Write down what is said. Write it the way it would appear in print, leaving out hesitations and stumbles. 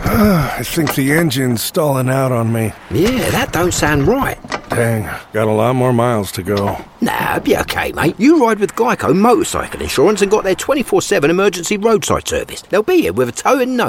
I think the engine's stalling out on me. Yeah, that don't sound right. Dang, got a lot more miles to go. Nah, be okay, mate. You ride with Geico Motorcycle Insurance and got their 24/7 emergency roadside service. They'll be here with a tow and no